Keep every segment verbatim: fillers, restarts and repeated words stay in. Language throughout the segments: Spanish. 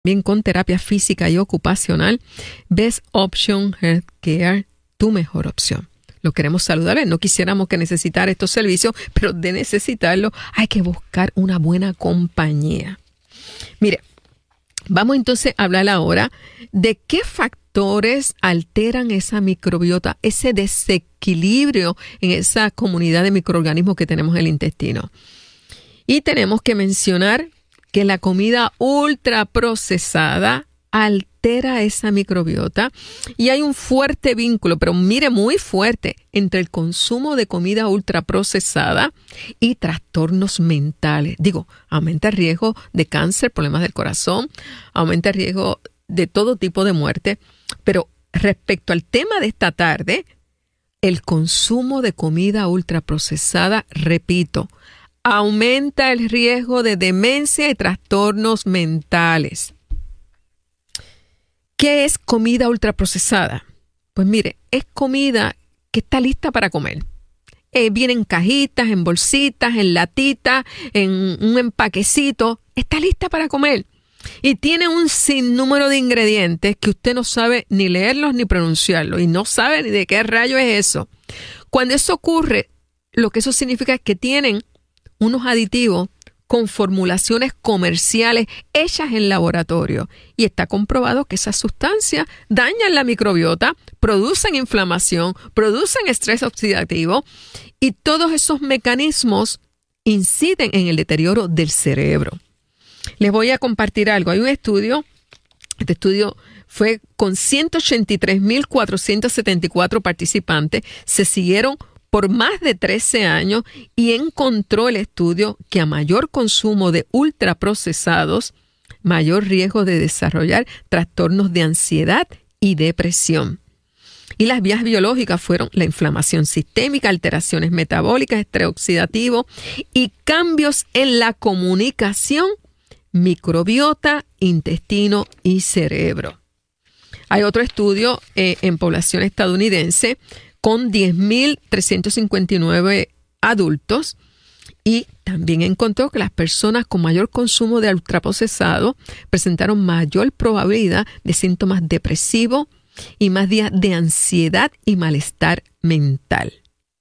también con terapia física y ocupacional, Best Option Healthcare, tu mejor opción. Lo queremos saludar. No quisiéramos que necesitar estos servicios, pero de necesitarlo hay que buscar una buena compañía. Mire, vamos entonces a hablar ahora de qué factores alteran esa microbiota, ese desequilibrio en esa comunidad de microorganismos que tenemos en el intestino. Y tenemos que mencionar que la comida ultraprocesada altera esa microbiota y hay un fuerte vínculo, pero mire, muy fuerte, entre el consumo de comida ultraprocesada y trastornos mentales. Digo, aumenta el riesgo de cáncer, problemas del corazón, aumenta el riesgo de todo tipo de muerte. Pero respecto al tema de esta tarde, el consumo de comida ultraprocesada, repito, aumenta el riesgo de demencia y trastornos mentales. ¿Qué es comida ultraprocesada? Pues mire, es comida que está lista para comer. Eh, viene en cajitas, en bolsitas, en latitas, en un empaquecito. Está lista para comer. Y tiene un sinnúmero de ingredientes que usted no sabe ni leerlos ni pronunciarlos. Y no sabe ni de qué rayo es eso. Cuando eso ocurre, lo que eso significa es que tienen unos aditivos con formulaciones comerciales hechas en laboratorio. Y está comprobado que esas sustancias dañan la microbiota, producen inflamación, producen estrés oxidativo y todos esos mecanismos inciden en el deterioro del cerebro. Les voy a compartir algo. Hay un estudio, este estudio fue con ciento ochenta y tres mil cuatrocientos setenta y cuatro participantes, se siguieron por más de trece años y encontró el estudio que a mayor consumo de ultraprocesados, mayor riesgo de desarrollar trastornos de ansiedad y depresión. Y las vías biológicas fueron la inflamación sistémica, alteraciones metabólicas, estrés oxidativo y cambios en la comunicación, microbiota, intestino y cerebro. Hay otro estudio eh, en población estadounidense con diez mil trescientos cincuenta y nueve adultos y también encontró que las personas con mayor consumo de ultraprocesado presentaron mayor probabilidad de síntomas depresivos y más días de ansiedad y malestar mental.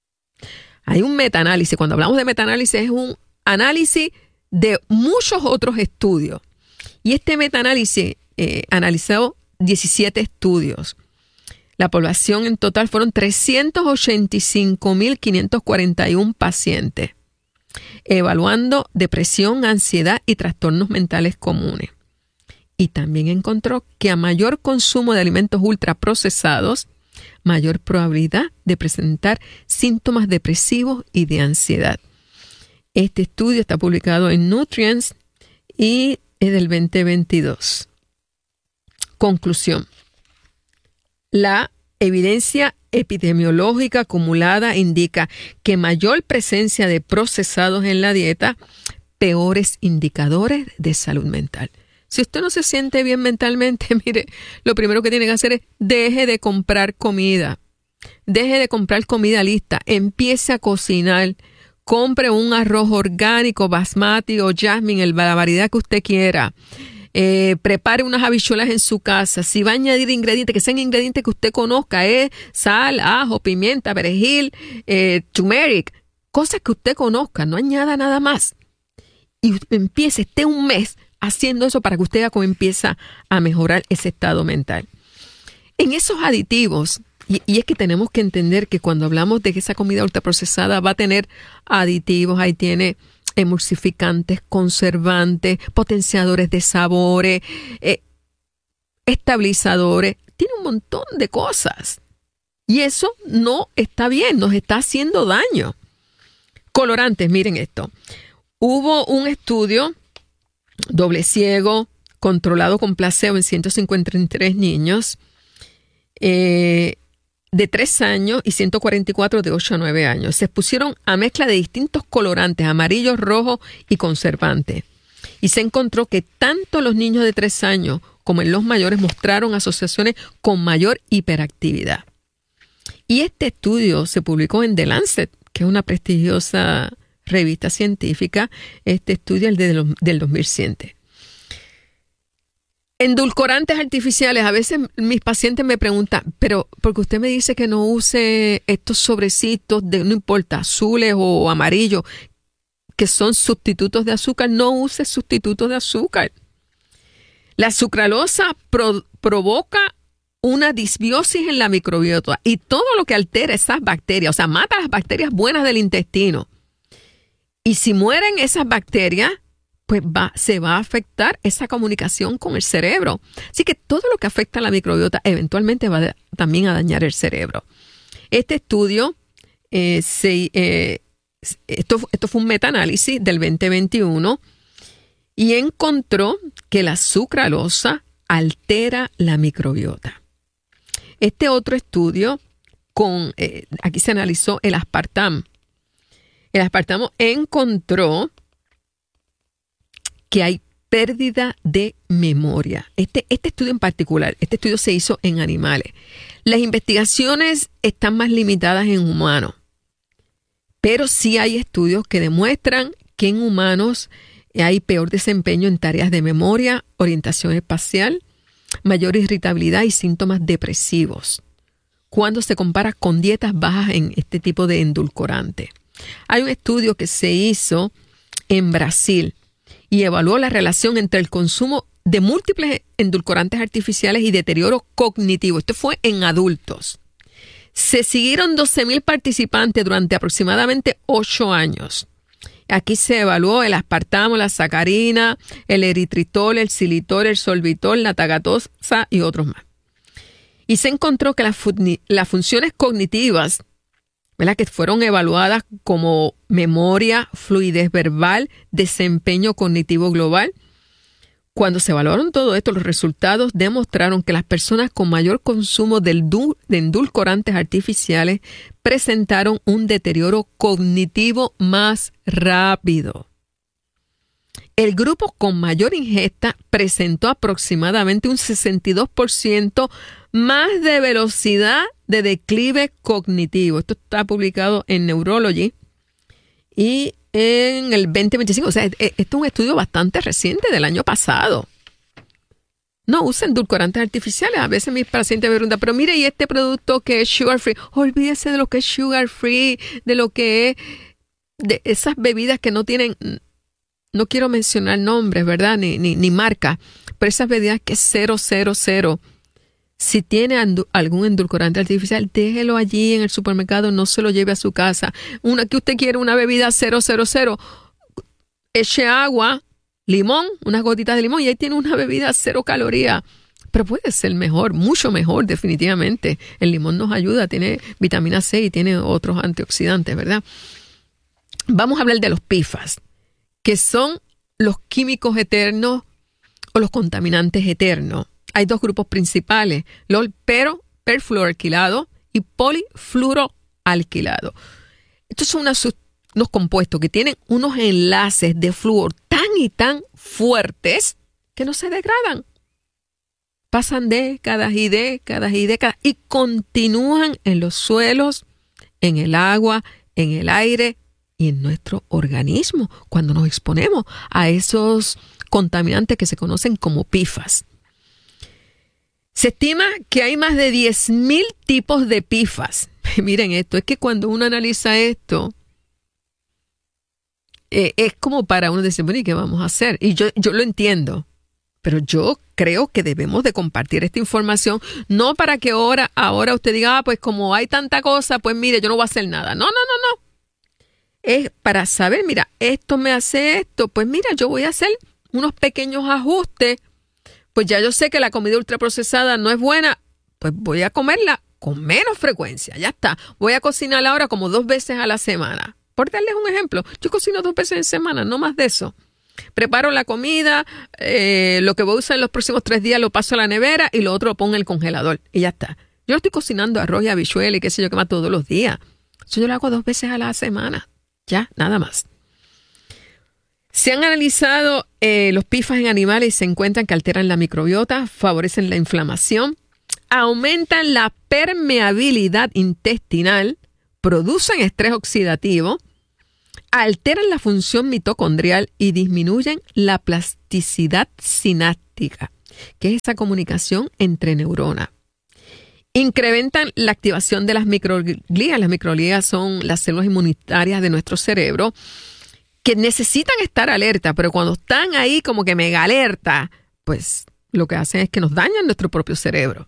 Hay un metaanálisis. Cuando hablamos de metaanálisis es un análisis de muchos otros estudios. Y este metaanálisis eh, analizó diecisiete estudios. La población en total fueron trescientos ochenta y cinco mil quinientos cuarenta y uno pacientes, evaluando depresión, ansiedad y trastornos mentales comunes. Y también encontró que a mayor consumo de alimentos ultraprocesados, mayor probabilidad de presentar síntomas depresivos y de ansiedad. Este estudio está publicado en Nutrients y es del veinte veintidós. Conclusión. La evidencia epidemiológica acumulada indica que mayor presencia de procesados en la dieta, peores indicadores de salud mental. Si usted no se siente bien mentalmente, mire, lo primero que tiene que hacer es deje de comprar comida. Deje de comprar comida lista. Empiece a cocinar. Compre un arroz orgánico, basmati o jasmine, la variedad que usted quiera. Eh, prepare unas habichuelas en su casa. Si va a añadir ingredientes, que sean ingredientes que usted conozca, eh, sal, ajo, pimienta, perejil, eh, turmeric, cosas que usted conozca, no añada nada más. Y empiece, esté un mes haciendo eso para que usted vea cómo empieza a mejorar ese estado mental. En esos aditivos, y, y es que tenemos que entender que cuando hablamos de que esa comida ultraprocesada va a tener aditivos, ahí tiene emulsificantes, conservantes, potenciadores de sabores, eh, estabilizadores, tiene un montón de cosas. Y eso no está bien, nos está haciendo daño. Colorantes, miren esto. Hubo un estudio doble ciego, controlado con placebo en ciento cincuenta y tres niños eh, de tres años y ciento cuarenta y cuatro de ocho a nueve años. Se expusieron a mezcla de distintos colorantes, amarillos, rojos y conservantes. Y se encontró que tanto los niños de tres años como en los mayores mostraron asociaciones con mayor hiperactividad. Y este estudio se publicó en The Lancet, que es una prestigiosa revista científica. Este estudio es del, del dos mil siete. Endulcorantes artificiales. A veces mis pacientes me preguntan, pero porque usted me dice que no use estos sobrecitos de, no importa, azules o amarillos, que son sustitutos de azúcar. No use sustitutos de azúcar. La sucralosa pro, provoca una disbiosis en la microbiota y todo lo que altera esas bacterias, o sea, mata las bacterias buenas del intestino. Y si mueren esas bacterias, pues va, se va a afectar esa comunicación con el cerebro. Así que todo lo que afecta a la microbiota eventualmente va de, también a dañar el cerebro. Este estudio, eh, se, eh, esto, esto fue un metaanálisis del veinte veintiuno y encontró que la sucralosa altera la microbiota. Este otro estudio, con, eh, aquí se analizó el aspartamo. El aspartamo encontró que hay pérdida de memoria. Este, este estudio en particular, este estudio se hizo en animales. Las investigaciones están más limitadas en humanos, pero sí hay estudios que demuestran que en humanos hay peor desempeño en tareas de memoria, orientación espacial, mayor irritabilidad y síntomas depresivos cuando se compara con dietas bajas en este tipo de endulcorante. Hay un estudio que se hizo en Brasil y evaluó la relación entre el consumo de múltiples endulcorantes artificiales y deterioro cognitivo. Esto fue en adultos. Se siguieron doce mil participantes durante aproximadamente ocho años. Aquí se evaluó el aspartamo, la sacarina, el eritritol, el xilitol, el sorbitol, la tagatosa y otros más. Y se encontró que las, fun- las funciones cognitivas, ¿verdad?, que fueron evaluadas como memoria, fluidez verbal, desempeño cognitivo global. Cuando se evaluaron todo esto, los resultados demostraron que las personas con mayor consumo de endulcorantes artificiales presentaron un deterioro cognitivo más rápido. El grupo con mayor ingesta presentó aproximadamente un sesenta y dos por ciento más de velocidad de declive cognitivo. Esto está publicado en Neurology y en el veinte veinticinco. O sea, esto es un estudio bastante reciente del año pasado. No usen endulcorantes artificiales. A veces mis pacientes me preguntan, pero mire, ¿y este producto que es sugar free? Olvídese de lo que es sugar free, de lo que es, de esas bebidas que no tienen, no quiero mencionar nombres, ¿verdad? Ni, ni, ni marca, pero esas bebidas que es cero, cero, cero. Si tiene andu- algún endulcorante artificial, déjelo allí en el supermercado, no se lo lleve a su casa. Una que usted quiere una bebida cero, cero, cero, eche agua, limón, unas gotitas de limón y ahí tiene una bebida cero calorías. Pero puede ser mejor, mucho mejor definitivamente. El limón nos ayuda, tiene vitamina C y tiene otros antioxidantes, ¿verdad? Vamos a hablar de los P F A S, que son los químicos eternos o los contaminantes eternos. Hay dos grupos principales, los pero, perfluoroalquilado y polifluoroalquilado. Estos son unas, unos compuestos que tienen unos enlaces de flúor tan y tan fuertes que no se degradan. Pasan décadas y décadas y décadas y continúan en los suelos, en el agua, en el aire y en nuestro organismo cuando nos exponemos a esos contaminantes que se conocen como P F A S. Se estima que hay más de diez mil tipos de P F A S. Miren esto, es que cuando uno analiza esto, eh, es como para uno decir, bueno, ¿y qué vamos a hacer? Y yo, yo lo entiendo, pero yo creo que debemos de compartir esta información, no para que ahora, ahora usted diga, ah, pues como hay tanta cosa, pues mire, yo no voy a hacer nada. No, no, no, no. Es para saber, mira, esto me hace esto, pues mira, yo voy a hacer unos pequeños ajustes. Pues ya yo sé que la comida ultraprocesada no es buena, pues voy a comerla con menos frecuencia, ya está. Voy a cocinar ahora como dos veces a la semana. Por darles un ejemplo, yo cocino dos veces en semana, no más de eso. Preparo la comida, eh, lo que voy a usar en los próximos tres días lo paso a la nevera y lo otro lo pongo en el congelador y ya está. Yo estoy cocinando arroz y habichuela y qué sé yo qué más todos los días. Eso yo lo hago dos veces a la semana, ya, nada más. Se han analizado eh, los P F A S en animales y se encuentran que alteran la microbiota, favorecen la inflamación, aumentan la permeabilidad intestinal, producen estrés oxidativo, alteran la función mitocondrial y disminuyen la plasticidad sináptica. que es esa comunicación entre neuronas. Incrementan la activación de las microglías. Las microglías son las células inmunitarias de nuestro cerebro que necesitan estar alerta, pero cuando están ahí como que mega alerta, pues lo que hacen es que nos dañan nuestro propio cerebro.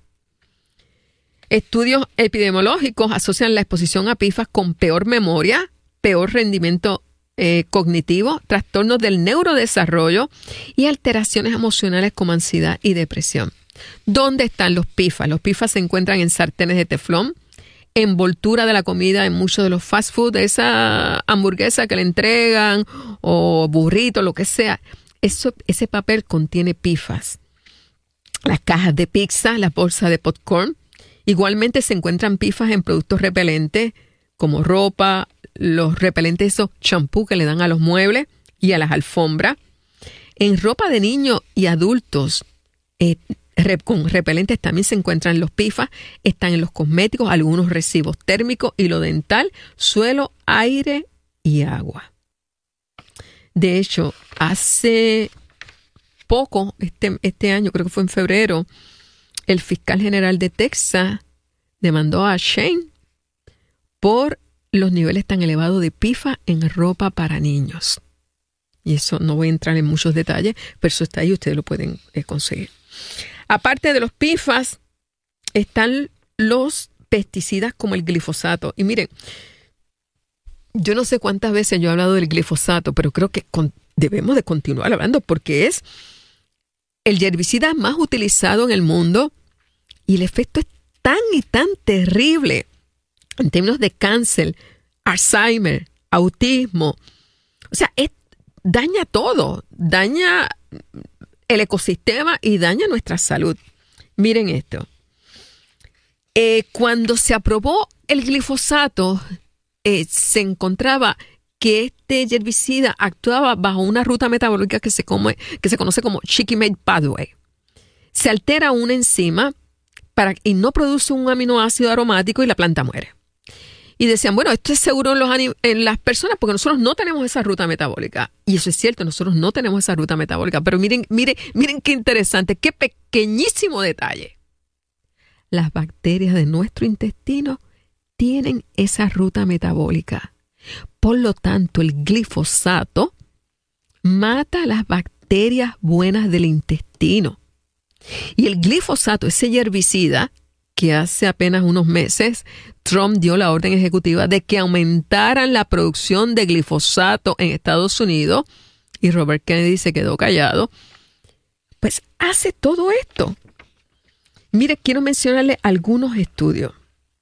Estudios epidemiológicos asocian la exposición a P I F A S con peor memoria, peor rendimiento eh, cognitivo, trastornos del neurodesarrollo y alteraciones emocionales como ansiedad y depresión. ¿Dónde están los P I F A S? Los P I F A S se encuentran en sartenes de teflón, envoltura de la comida en muchos de los fast food, esa hamburguesa que le entregan o burrito, lo que sea. Eso, ese papel contiene P I F A S. Las cajas de pizza, las bolsas de popcorn. Igualmente se encuentran P I F A S en productos repelentes como ropa, los repelentes, esos champú que le dan a los muebles y a las alfombras. En ropa de niños y adultos eh, con repelentes también se encuentran los P I F A S, están en los cosméticos, algunos residuos térmicos, hilo dental, suelo, aire y agua. De hecho, hace poco, este, este año, creo que fue en febrero, el fiscal general de Texas demandó a Shane por los niveles tan elevados de P I F A S en ropa para niños. Y eso no voy a entrar en muchos detalles, pero eso está ahí y ustedes lo pueden eh, conseguir. Aparte de los P I F A S, están los pesticidas como el glifosato. Y miren, yo no sé cuántas veces yo he hablado del glifosato, pero creo que con, debemos de continuar hablando porque es el herbicida más utilizado en el mundo y el efecto es tan y tan terrible en términos de cáncer, Alzheimer, autismo. O sea, es, daña todo, daña el ecosistema y daña nuestra salud. Miren esto. Eh, cuando se aprobó el glifosato, eh, se encontraba que este herbicida actuaba bajo una ruta metabólica que se, come, que se conoce como Shikimate Pathway. Se altera una enzima para, y no produce un aminoácido aromático y la planta muere. Y decían, bueno, esto es seguro en, los anim- en las personas porque nosotros no tenemos esa ruta metabólica. Y eso es cierto, nosotros no tenemos esa ruta metabólica. Pero miren, miren, miren qué interesante, qué pequeñísimo detalle. Las bacterias de nuestro intestino tienen esa ruta metabólica. Por lo tanto, el glifosato mata las bacterias buenas del intestino. Y el glifosato, ese herbicida, que hace apenas unos meses Trump dio la orden ejecutiva de que aumentaran la producción de glifosato en Estados Unidos y Robert Kennedy se quedó callado, pues hace todo esto. Mire, quiero mencionarle algunos estudios.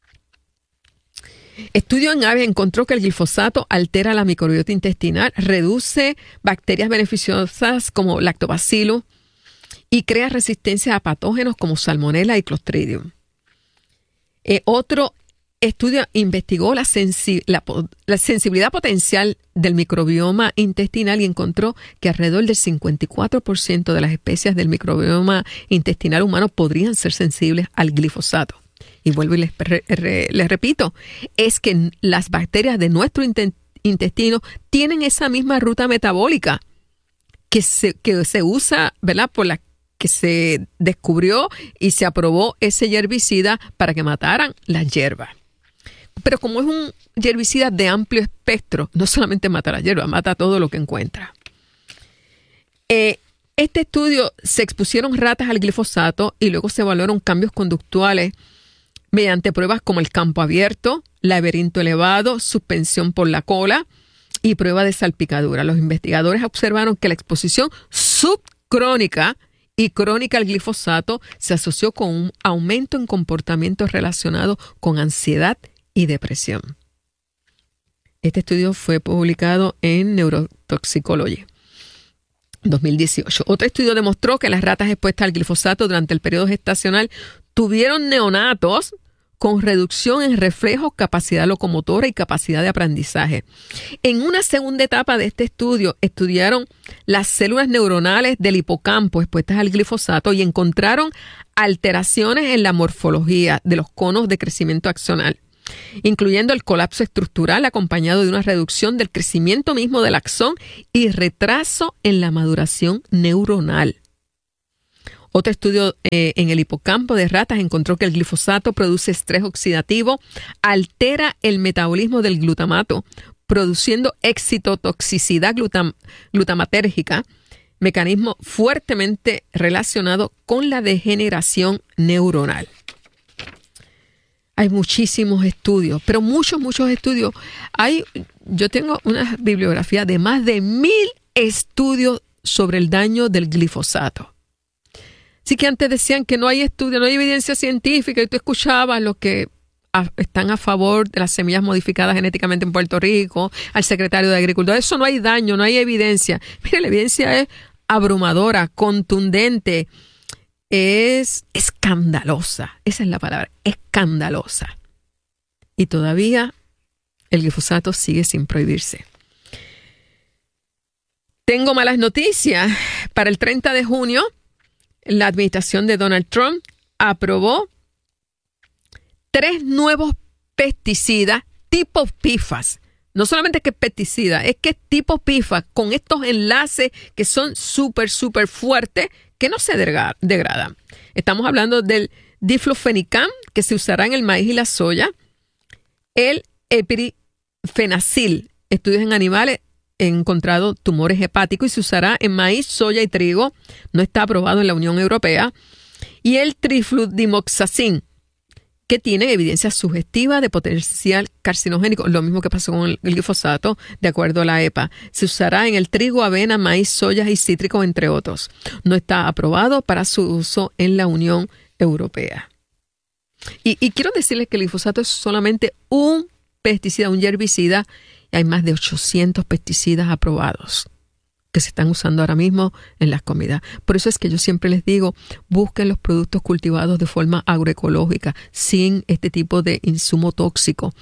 Estudio en aves encontró que el glifosato altera la microbiota intestinal, reduce bacterias beneficiosas como lactobacillus y crea resistencia a patógenos como salmonella y clostridium. Eh, otro estudio investigó la, sensi- la, la sensibilidad potencial del microbioma intestinal y encontró que alrededor del cincuenta y cuatro por ciento de las especies del microbioma intestinal humano podrían ser sensibles al glifosato. Y vuelvo y les, re, re, les repito, es que las bacterias de nuestro inte- intestino tienen esa misma ruta metabólica que se, que se usa, ¿verdad?, por la que se descubrió y se aprobó ese herbicida para que mataran las hierbas. Pero como es un herbicida de amplio espectro, no solamente mata las hierbas, mata todo lo que encuentra. Eh, este estudio se expusieron ratas al glifosato y luego se evaluaron cambios conductuales mediante pruebas como el campo abierto, laberinto elevado, suspensión por la cola y prueba de salpicadura. Los investigadores observaron que la exposición subcrónica y crónica al glifosato se asoció con un aumento en comportamientos relacionados con ansiedad y depresión. Este estudio fue publicado en Neurotoxicology dos mil dieciocho. Otro estudio demostró que las ratas expuestas al glifosato durante el periodo gestacional tuvieron neonatos con reducción en reflejos, capacidad locomotora y capacidad de aprendizaje. En una segunda etapa de este estudio, estudiaron las células neuronales del hipocampo expuestas al glifosato y encontraron alteraciones en la morfología de los conos de crecimiento axonal, incluyendo el colapso estructural acompañado de una reducción del crecimiento mismo del axón y retraso en la maduración neuronal. Otro estudio eh, en el hipocampo de ratas encontró que el glifosato produce estrés oxidativo, altera el metabolismo del glutamato, produciendo excitotoxicidad glutam- glutamatérgica, mecanismo fuertemente relacionado con la degeneración neuronal. Hay muchísimos estudios, pero muchos, muchos estudios. Hay, yo tengo una bibliografía de más de mil estudios sobre el daño del glifosato. Así que antes decían que no hay estudio, no hay evidencia científica, y tú escuchabas a los que a, están a favor de las semillas modificadas genéticamente en Puerto Rico, al secretario de Agricultura. Eso no hay daño, no hay evidencia. Mire, la evidencia es abrumadora, contundente, es escandalosa. Esa es la palabra, escandalosa. Y todavía el glifosato sigue sin prohibirse. Tengo malas noticias. Para el treinta de junio, la administración de Donald Trump aprobó tres nuevos pesticidas tipo P F A S. No solamente que es pesticida, es que es tipo P F A S con estos enlaces que son súper, súper fuertes que no se degradan. Estamos hablando del diflufenicam, que se usará en el maíz y la soya, el epirifenacil, estudios en animales han encontrado tumores hepáticos y se usará en maíz, soya y trigo, no está aprobado en la Unión Europea, y el trifludimoxacin, que tiene evidencia sugestiva de potencial carcinogénico, lo mismo que pasó con el glifosato, de acuerdo a la E P A. Se usará en el trigo, avena, maíz, soya y cítrico, entre otros. No está aprobado para su uso en la Unión Europea. Y, y quiero decirles que el glifosato es solamente un pesticida, un herbicida, y hay más de ochocientos pesticidas aprobados que se están usando ahora mismo en las comidas. Por eso es que yo siempre les digo, busquen los productos cultivados de forma agroecológica, sin este tipo de insumo tóxico.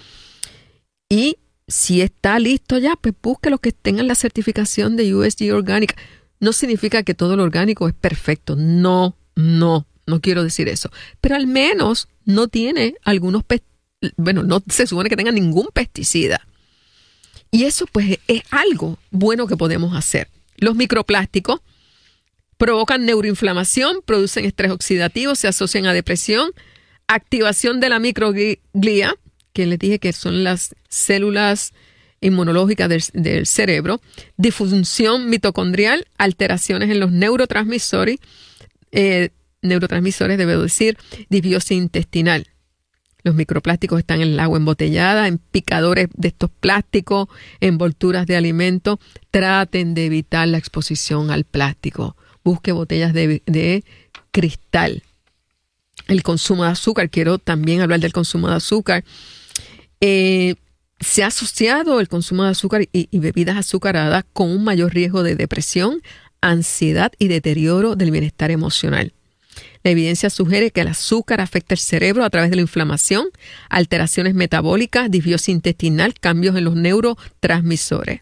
Y si está listo ya, pues busque los que tengan la certificación de U S D A Organic. No significa que todo lo orgánico es perfecto. No, no, no quiero decir eso. Pero al menos no tiene algunos pesticidas. Bueno, no se supone que tenga ningún pesticida. Y eso pues es algo bueno que podemos hacer. Los microplásticos provocan neuroinflamación, producen estrés oxidativo, se asocian a depresión, activación de la microglia, que les dije que son las células inmunológicas del, del cerebro, disfunción mitocondrial, alteraciones en los neurotransmisores, eh, neurotransmisores, debo decir, disbiosis intestinal. Los microplásticos están en el agua embotellada, en picadores de estos plásticos, envolturas de alimentos. Traten de evitar la exposición al plástico. Busque botellas de, de cristal. El consumo de azúcar, quiero también hablar del consumo de azúcar. Eh, se ha asociado el consumo de azúcar y, y bebidas azucaradas con un mayor riesgo de depresión, ansiedad y deterioro del bienestar emocional. La evidencia sugiere que el azúcar afecta el cerebro a través de la inflamación, alteraciones metabólicas, disbiosis intestinal, cambios en los neurotransmisores.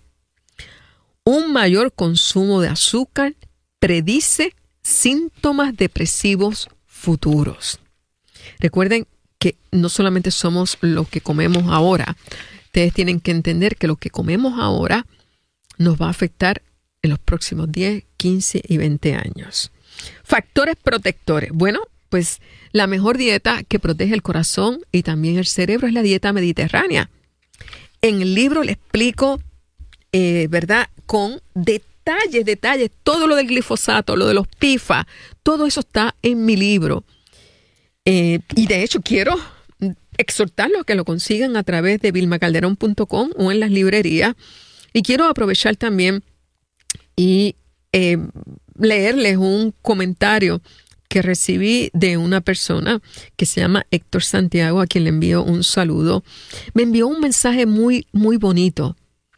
Un mayor consumo de azúcar predice síntomas depresivos futuros. Recuerden que no solamente somos lo que comemos ahora. Ustedes tienen que entender que lo que comemos ahora nos va a afectar en los próximos diez, quince y veinte años. Factores protectores. Bueno, pues la mejor dieta que protege el corazón y también el cerebro es la dieta mediterránea. En el libro le explico, eh, ¿verdad?, con detalles, detalles, todo lo del glifosato, lo de los P F A S, todo eso está en mi libro. Eh, y de hecho quiero exhortarlos a que lo consigan a través de vilma calderón punto com o en las librerías. Y quiero aprovechar también y eh, leerles un comentario que recibí de una persona que se llama Héctor Santiago, a quien le envío un saludo. Me envió un mensaje muy, muy bonito.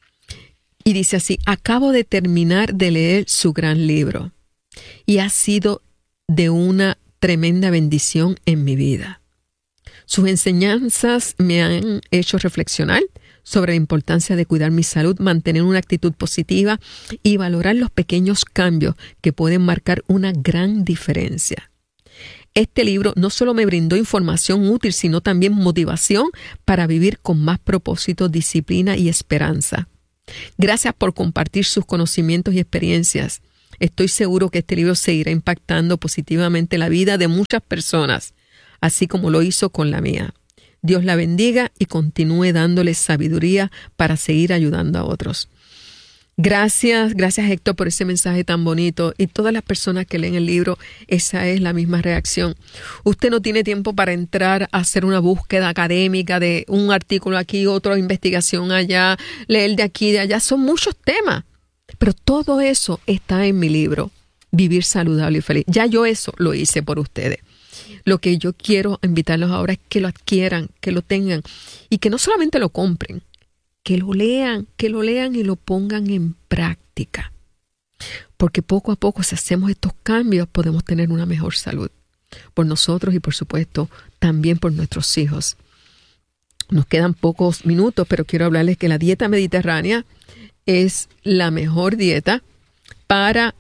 Y dice así: acabo de terminar de leer su gran libro y ha sido de una tremenda bendición en mi vida. Sus enseñanzas me han hecho reflexionar sobre la importancia de cuidar mi salud, mantener una actitud positiva y valorar los pequeños cambios que pueden marcar una gran diferencia. Este libro no solo me brindó información útil, sino también motivación para vivir con más propósito, disciplina y esperanza. Gracias por compartir sus conocimientos y experiencias. Estoy seguro que este libro seguirá impactando positivamente la vida de muchas personas, así como lo hizo con la mía. Dios la bendiga y continúe dándole sabiduría para seguir ayudando a otros. Gracias, gracias Héctor por ese mensaje tan bonito, y todas las personas que leen el libro, esa es la misma reacción. Usted no tiene tiempo para entrar a hacer una búsqueda académica de un artículo aquí, otra investigación allá, leer de aquí, de allá, son muchos temas, pero todo eso está en mi libro, Vivir Saludable y Feliz. Ya yo eso lo hice por ustedes. Lo que yo quiero invitarlos ahora es que lo adquieran, que lo tengan y que no solamente lo compren, que lo lean, que lo lean y lo pongan en práctica. Porque poco a poco, si hacemos estos cambios, podemos tener una mejor salud. Por nosotros y, por supuesto, también por nuestros hijos. Nos quedan pocos minutos, pero quiero hablarles que la dieta mediterránea es la mejor dieta para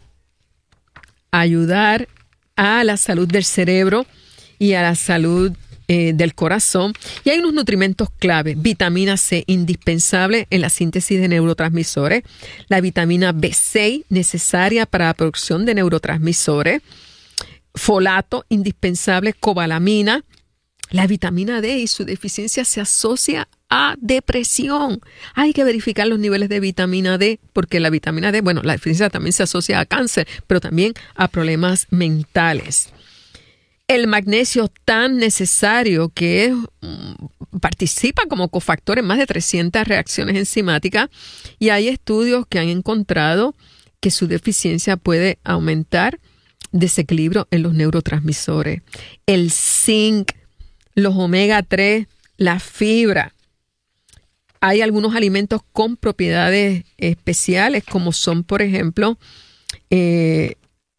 ayudar a la salud del cerebro y a la salud Eh, del corazón, y hay unos nutrimentos clave. Vitamina C, indispensable en la síntesis de neurotransmisores. La vitamina B seis, necesaria para la producción de neurotransmisores. Folato, indispensable. Cobalamina. La vitamina D y su deficiencia se asocia a depresión. Hay que verificar los niveles de vitamina D, porque la vitamina D, bueno, la deficiencia también se asocia a cáncer, pero también a problemas mentales. El magnesio tan necesario que es, participa como cofactor en más de trescientas reacciones enzimáticas, y hay estudios que han encontrado que su deficiencia puede aumentar desequilibrio en los neurotransmisores. El zinc, los omega tres, la fibra. Hay algunos alimentos con propiedades especiales, como son, por ejemplo, eh,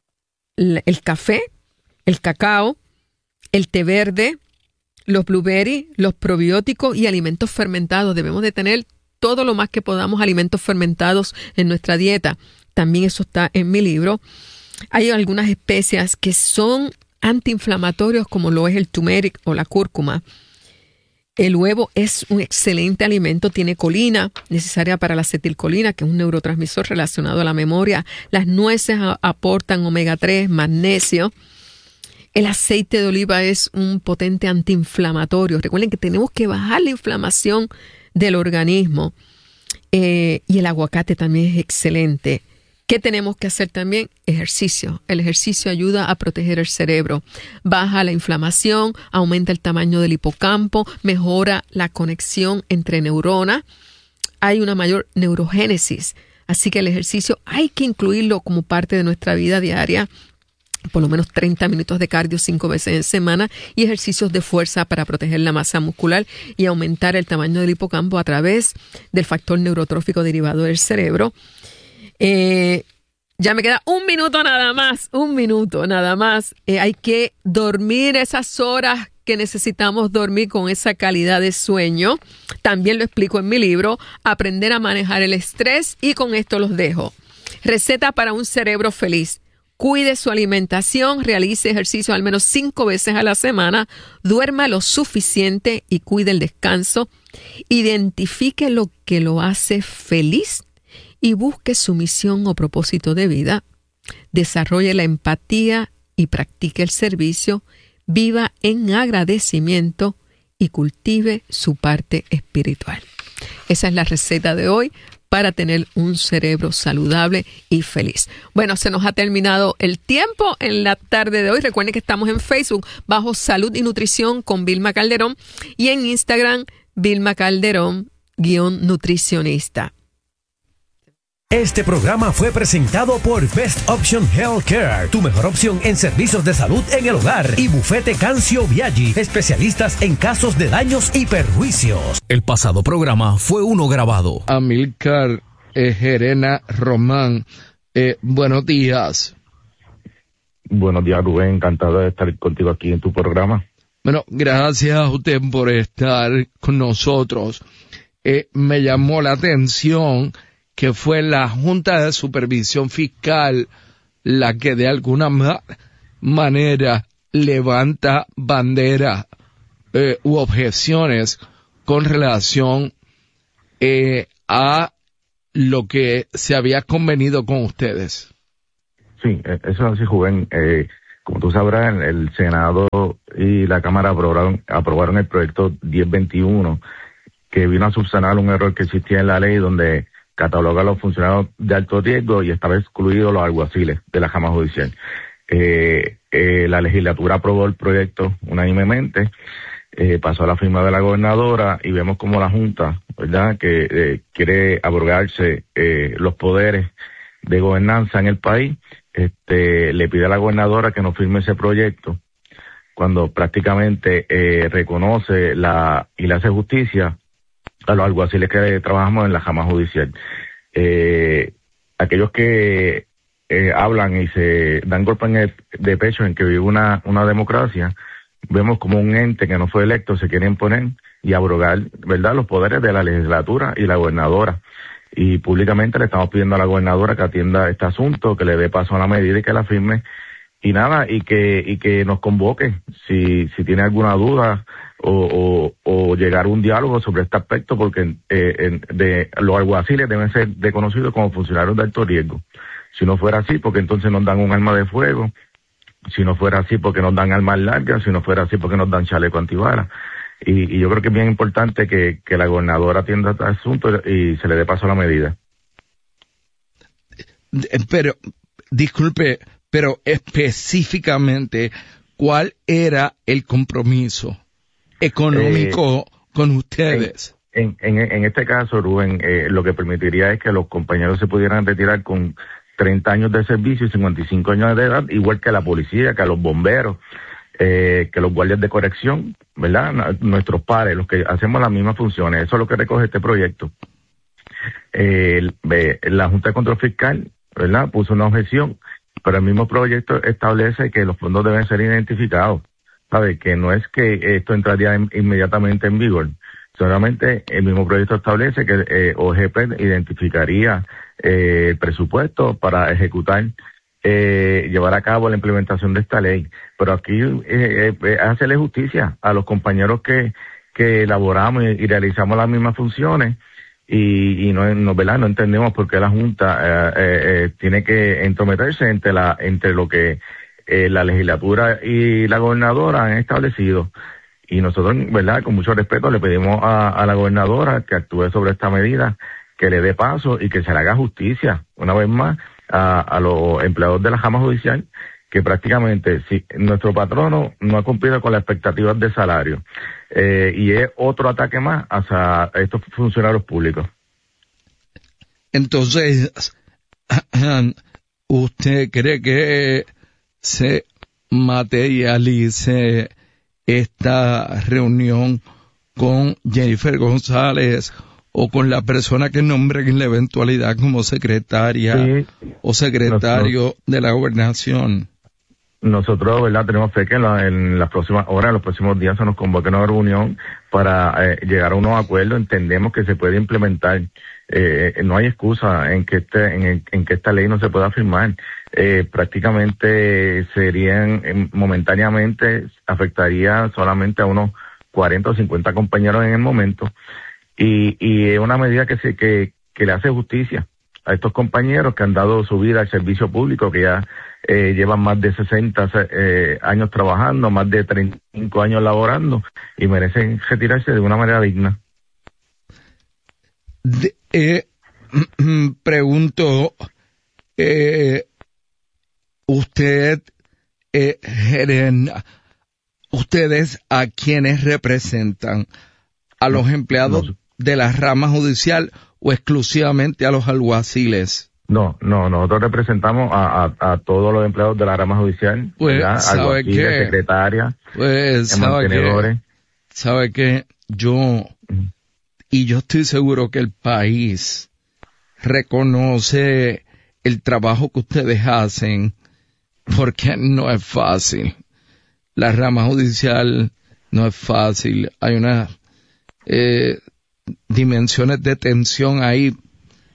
el café, el cacao, el té verde, los blueberries, los probióticos y alimentos fermentados. Debemos de tener todo lo más que podamos alimentos fermentados en nuestra dieta. También eso está en mi libro. Hay algunas especias que son antiinflamatorios, como lo es el turmeric o la cúrcuma. El huevo es un excelente alimento, tiene colina, necesaria para la acetilcolina, que es un neurotransmisor relacionado a la memoria. Las nueces a- aportan omega tres, magnesio. El aceite de oliva es un potente antiinflamatorio. Recuerden que tenemos que bajar la inflamación del organismo. Eh, y el aguacate también es excelente. ¿Qué tenemos que hacer también? Ejercicio. El ejercicio ayuda a proteger el cerebro. Baja la inflamación, aumenta el tamaño del hipocampo, mejora la conexión entre neuronas. Hay una mayor neurogénesis. Así que el ejercicio hay que incluirlo como parte de nuestra vida diaria. Por lo menos treinta minutos de cardio cinco veces en semana, y ejercicios de fuerza para proteger la masa muscular y aumentar el tamaño del hipocampo a través del factor neurotrófico derivado del cerebro. Eh, ya me queda un minuto nada más, un minuto nada más. Eh, hay que dormir esas horas que necesitamos dormir con esa calidad de sueño. También lo explico en mi libro, Aprender a manejar el estrés, y con esto los dejo. Receta para un cerebro feliz. Cuide su alimentación, realice ejercicio al menos cinco veces a la semana, duerma lo suficiente y cuide el descanso. Identifique lo que lo hace feliz y busque su misión o propósito de vida. Desarrolle la empatía y practique el servicio. Viva en agradecimiento y cultive su parte espiritual. Esa es la receta de hoy para tener un cerebro saludable y feliz. Bueno, se nos ha terminado el tiempo en la tarde de hoy. Recuerden que estamos en Facebook bajo Salud y Nutrición con Vilma Calderón, y en Instagram Vilma Calderón guión nutricionista. Este programa fue presentado por Best Option Healthcare, tu mejor opción en servicios de salud en el hogar, y Bufete Cancio Viaggi, especialistas en casos de daños y perjuicios. El pasado programa fue uno grabado. Amílcar eh, Gerena Román, eh, buenos días. Buenos días, Rubén. Encantado de estar contigo aquí en tu programa. Bueno, gracias a usted por estar con nosotros. Eh, me llamó la atención que fue la Junta de Supervisión Fiscal la que de alguna ma- manera levanta bandera eh, u objeciones con relación eh, a lo que se había convenido con ustedes. sí, eso es así, Juven. Eh, como tú sabrás, el, el Senado y la Cámara aprobaron, aprobaron el proyecto diez veintiuno, que vino a subsanar un error que existía en la ley donde cataloga a los funcionarios de alto riesgo y estaba excluido los alguaciles de la rama judicial. Eh, eh, la legislatura aprobó el proyecto unánimemente, eh, pasó a la firma de la gobernadora y vemos como la Junta, ¿verdad?, que eh, quiere abrogarse eh, los poderes de gobernanza en el país, este, le pide a la gobernadora que no firme ese proyecto cuando prácticamente eh, reconoce la y le hace justicia a los alguaciles que trabajamos en la rama judicial. Eh, aquellos que eh, hablan y se dan golpe en el, de pecho en que vive una, una democracia, vemos como un ente que no fue electo se quiere imponer y abrogar, ¿verdad?, los poderes de la legislatura y la gobernadora. Y públicamente le estamos pidiendo a la gobernadora que atienda este asunto, que le dé paso a la medida y que la firme. Y nada, y que y que nos convoque si si tiene alguna duda o, o, o llegar a un diálogo sobre este aspecto, porque eh, en, de los alguaciles deben ser reconocidos como funcionarios de alto riesgo. Si no fuera así, porque entonces nos dan un arma de fuego. Si no fuera así, porque nos dan armas largas. Si no fuera así, porque nos dan chaleco antibalas. Y, y yo creo que es bien importante que, que la gobernadora atienda este asunto y se le dé paso a la medida. Pero, disculpe, pero específicamente, ¿cuál era el compromiso económico eh, con ustedes? En, en, en este caso, Rubén, eh, lo que permitiría es que los compañeros se pudieran retirar con treinta años de servicio y cincuenta y cinco años de edad, igual que la policía, que a los bomberos, eh, que los guardias de corrección, ¿verdad? Nuestros pares, los que hacemos las mismas funciones. Eso es lo que recoge este proyecto. Eh, la Junta de Control Fiscal, ¿verdad?, puso una objeción, pero el mismo proyecto establece que los fondos deben ser identificados, ¿sabe? Que no es que esto entraría en, inmediatamente en vigor. Solamente el mismo proyecto establece que eh, O G P identificaría eh, el presupuesto para ejecutar, eh, llevar a cabo la implementación de esta ley. Pero aquí eh, eh, hacerle justicia a los compañeros que, que elaboramos y, y realizamos las mismas funciones. Y, y no, no, ¿verdad?, no entendemos por qué la Junta eh, eh, tiene que entrometerse entre la entre lo que eh, la legislatura y la gobernadora han establecido. Y nosotros, ¿verdad?, con mucho respeto le pedimos a, a la gobernadora que actúe sobre esta medida, que le dé paso y que se le haga justicia, una vez más, a, a los empleados de la rama judicial, que prácticamente si nuestro patrono no ha cumplido con las expectativas de salario. Eh, y es otro ataque más hacia estos funcionarios públicos. Entonces, ¿usted cree que se materialice esta reunión con Jennifer González o con la persona que nombre en la eventualidad como secretaria sí, o secretario nosotros, de la gobernación? Nosotros, ¿verdad?, tenemos fe que en, la, en las próximas horas, en los próximos días se nos convoque una reunión para eh, llegar a unos acuerdos. Entendemos que se puede implementar. Eh, no hay excusa en que este, en, en que esta ley no se pueda firmar. Eh, prácticamente serían, eh, momentáneamente, afectaría solamente a unos cuarenta o cincuenta compañeros en el momento. Y, y es una medida que se, que, que le hace justicia a estos compañeros que han dado su vida al servicio público, que ya eh, llevan más de sesenta eh, años trabajando, más de treinta y cinco años laborando y merecen retirarse de una manera digna. De, eh, pregunto, eh, usted, eh, Gerena, ustedes a quienes representan, a los empleados no, de la rama judicial o exclusivamente a los alguaciles? No, no, nosotros representamos a, a, a todos los empleados de la rama judicial, pues, ¿sabe qué? Secretarias, pues, ¿sabe mantenedores. Qué? ¿Sabe qué? Yo, y yo estoy seguro que el país reconoce el trabajo que ustedes hacen, porque no es fácil. La rama judicial no es fácil. Hay unas eh, dimensiones de tensión ahí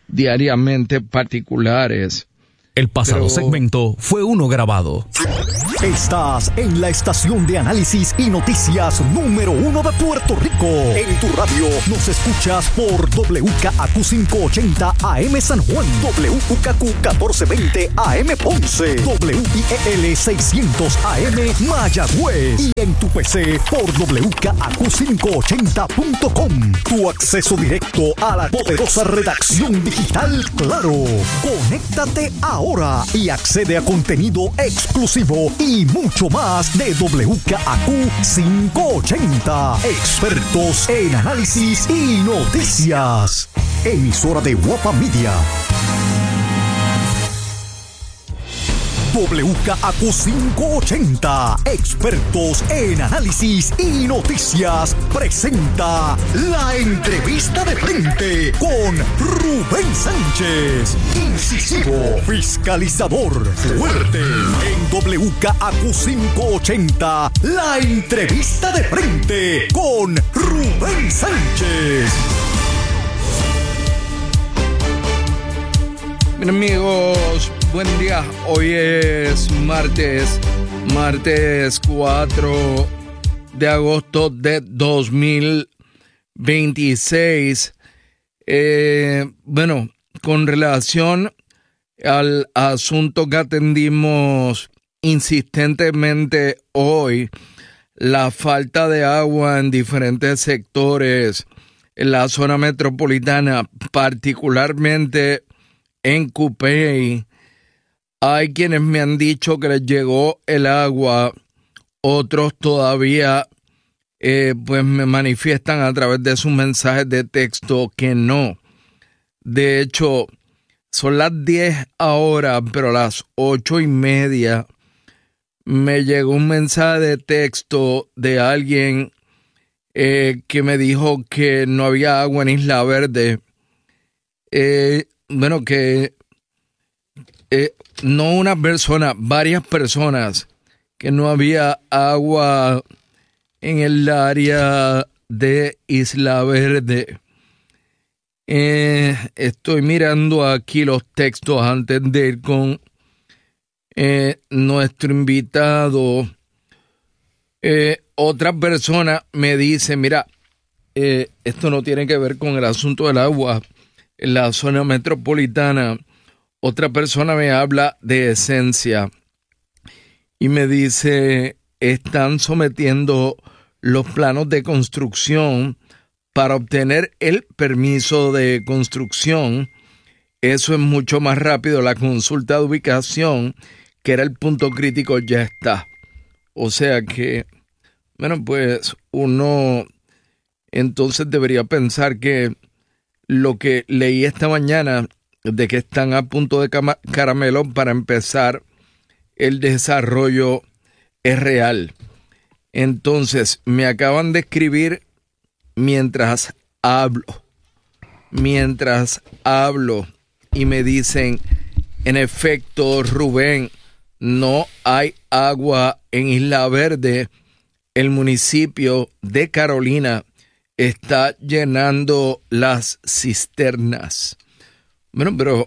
diariamente particulares. El pasado Pero... segmento fue uno grabado. Estás en la estación de análisis y noticias número uno de Puerto Rico. En tu radio nos escuchas por W K A Q quinientos ochenta A M San Juan, W K Q catorce veinte A M Ponce, W I E L seiscientos A M Mayagüez y en tu P C por W K A Q quinientos ochenta punto com. Tu acceso directo a la poderosa redacción digital Claro. Conéctate ahora y accede a contenido exclusivo y mucho más de W K A Q quinientos ochenta. Expertos en análisis y noticias. Emisora de Guapa Media. W K A Q quinientos ochenta, expertos en análisis y noticias, presenta la entrevista de frente con Rubén Sánchez, incisivo, fiscalizador, fuerte. En W K A Q quinientos ochenta, la entrevista de frente con Rubén Sánchez. Bien, amigos, buen día. Hoy es martes, martes cuatro de agosto de dos mil veintiséis. Eh, bueno, con relación al asunto que atendimos insistentemente hoy, la falta de agua en diferentes sectores en la zona metropolitana, particularmente en Cupey, hay quienes me han dicho que les llegó el agua, otros todavía eh, pues me manifiestan a través de sus mensajes de texto que no. De hecho, son las diez ahora, pero a las ocho y media me llegó un mensaje de texto de alguien eh, que me dijo que no había agua en Isla Verde. Eh, Bueno, que eh, no una persona, varias personas, que no había agua en el área de Isla Verde. Eh, estoy mirando aquí los textos antes de ir con eh, nuestro invitado. Eh, otra persona me dice, mira, eh, esto no tiene que ver con el asunto del agua en la zona metropolitana. Otra persona me habla de Esencia y me dice, están sometiendo los planos de construcción para obtener el permiso de construcción. Eso es mucho más rápido. La consulta de ubicación, que era el punto crítico, ya está. O sea que, bueno, pues uno entonces debería pensar que lo que leí esta mañana de que están a punto de caramelo para empezar el desarrollo es real. Entonces, me acaban de escribir mientras hablo, mientras hablo, y me dicen, en efecto, Rubén, no hay agua en Isla Verde. El municipio de Carolina está llenando las cisternas. Bueno, pero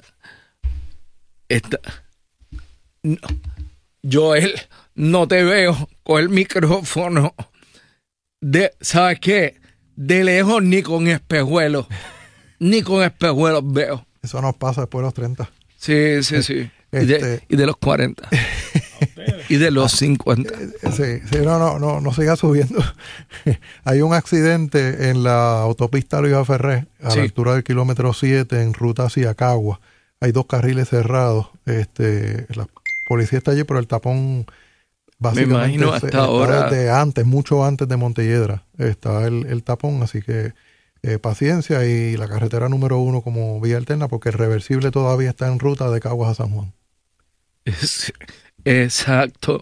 esta, no, Joel, no te veo con el micrófono. De, ¿sabes qué? De lejos ni con espejuelos, ni con espejuelos veo. Eso nos pasa después de los treinta. Sí, sí, sí. Este, y, de, y de los cuarenta. Y de los cincuenta. Sí, sí, no, no, no, no siga subiendo. Hay un accidente en la autopista Luis Ferré, a sí. la altura del kilómetro siete, en ruta hacia Cagua. Hay dos carriles cerrados. Este, la policía está allí, pero el tapón básicamente me imagino hasta está ahora. Desde antes, mucho antes de Montelledra, está el, el tapón, así que eh, paciencia, y la carretera número uno como vía alterna, porque el reversible todavía está en ruta de Caguas a San Juan. Es, exacto.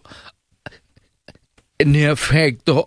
En efecto,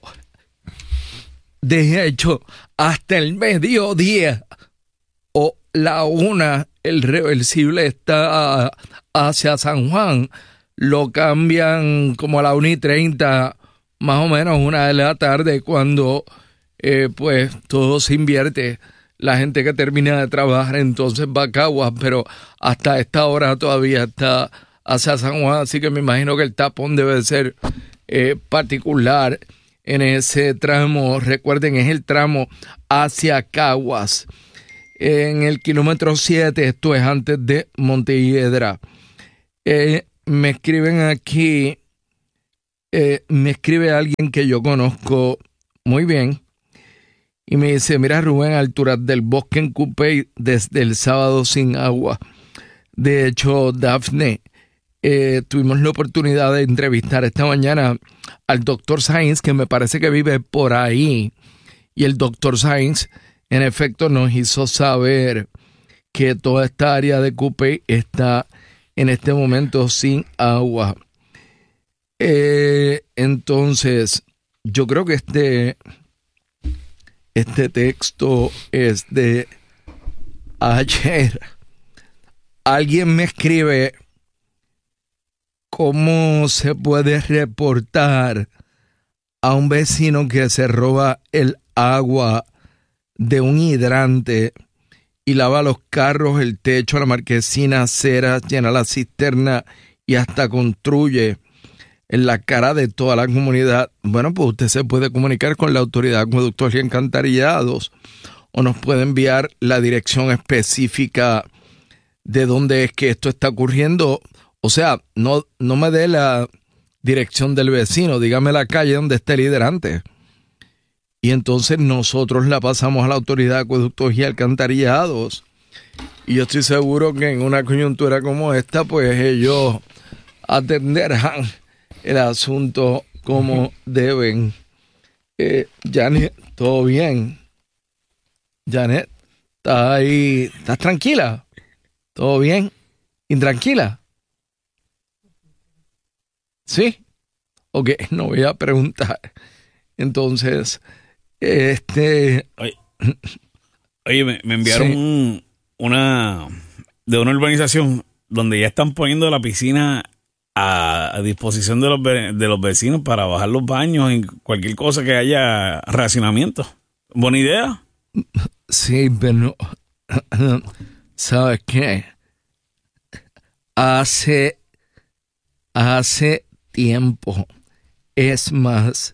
de hecho, hasta el mediodía o la una, el reversible está hacia San Juan. Lo cambian como a la una y treinta, más o menos una de la tarde, cuando eh, pues todo se invierte. La gente que termina de trabajar entonces va a Caguas, pero hasta esta hora todavía está hacia San Juan, así que me imagino que el tapón debe ser eh, particular en ese tramo. Recuerden, es el tramo hacia Caguas. En el kilómetro siete, esto es antes de Montelledra. Eh, me escriben aquí, eh, me escribe alguien que yo conozco muy bien y me dice, mira Rubén, alturas del Bosque en Cupey desde el sábado sin agua. De hecho, Dafne, eh, tuvimos la oportunidad de entrevistar esta mañana al doctor Sainz, que me parece que vive por ahí, y el doctor Sainz en efecto nos hizo saber que toda esta área de Cupey está en este momento sin agua. Eh, entonces, yo creo que este, este texto es de ayer. Alguien me escribe cómo se puede reportar a un vecino que se roba el agua de un hidrante y lava los carros, el techo, la marquesina, aceras, llena la cisterna y hasta construye en la cara de toda la comunidad. Bueno, pues usted se puede comunicar con la Autoridad de Acueductos y Alcantarillados o nos puede enviar la dirección específica de dónde es que esto está ocurriendo. O sea, no, no me dé la dirección del vecino, dígame la calle donde está el hidrante. Y entonces nosotros la pasamos a la Autoridad de Acueductos y Alcantarillados. Y yo estoy seguro que en una coyuntura como esta, pues ellos atenderán el asunto como deben. Eh, Janet, ¿todo bien? Janet, ¿estás ahí? ¿Estás tranquila? ¿Todo bien? ¿Intranquila? ¿Sí? Ok, no voy a preguntar. Entonces... Este. Oye, oye me, me enviaron sí. un, una de una urbanización donde ya están poniendo la piscina a, a disposición de los, de los vecinos para bajar los baños en cualquier cosa que haya racionamiento. ¿Buena idea? Sí, pero ¿sabes qué? Hace hace tiempo, es más,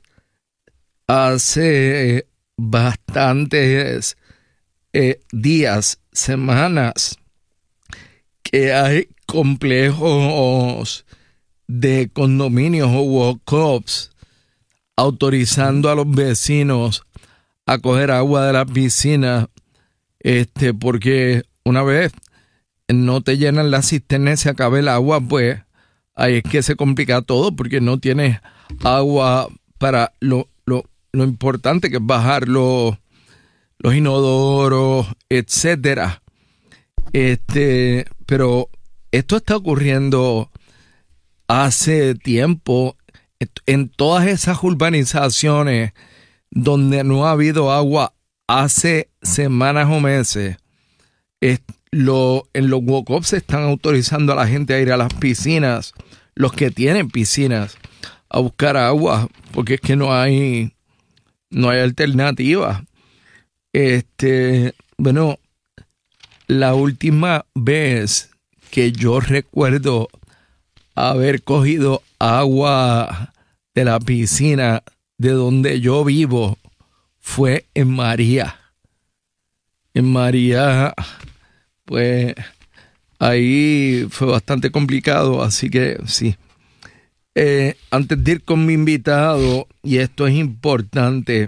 hace bastantes eh, días, semanas, que hay complejos de condominios o walk-ups autorizando a los vecinos a coger agua de la piscina, este, porque una vez no te llenan la cisterna y se acaba el agua, pues ahí es que se complica todo, porque no tienes agua para lo, lo, lo importante que es bajar los, los inodoros, etcétera. Este, pero esto está ocurriendo hace tiempo en todas esas urbanizaciones donde no ha habido agua hace semanas o meses. Es, lo, en los walk-ups se están autorizando a la gente a ir a las piscinas, los que tienen piscinas, a buscar agua, porque es que no hay no hay alternativa. Este, bueno, la última vez que yo recuerdo haber cogido agua de la piscina de donde yo vivo fue en María. En María, pues ahí fue bastante complicado, así que sí. Eh, antes de ir con mi invitado, y esto es importante,